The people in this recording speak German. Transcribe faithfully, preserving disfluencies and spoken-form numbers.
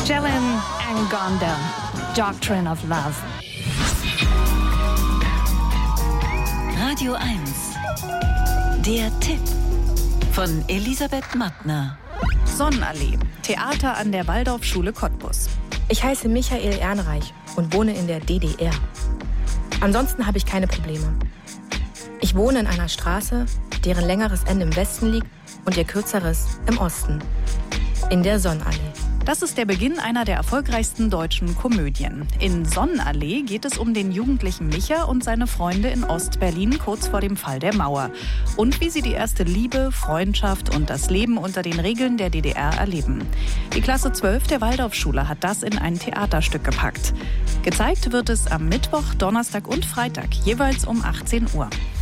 Jalen Angonda, Doctrine of Love. Radio eins. Der Tipp von Elisabeth Mattner. Sonnenallee, Theater an der Waldorfschule Cottbus. Ich heiße Michael Ehrenreich und wohne in der D D R. Ansonsten habe ich keine Probleme. Ich wohne in einer Straße, deren längeres Ende im Westen liegt und ihr kürzeres im Osten. In der Sonnenallee. Das ist der Beginn einer der erfolgreichsten deutschen Komödien. In Sonnenallee geht es um den jugendlichen Micha und seine Freunde in Ostberlin kurz vor dem Fall der Mauer. Und wie sie die erste Liebe, Freundschaft und das Leben unter den Regeln der D D R erleben. Die Klasse zwölf der Waldorfschule hat das in ein Theaterstück gepackt. Gezeigt wird es am Mittwoch, Donnerstag und Freitag, jeweils um achtzehn Uhr.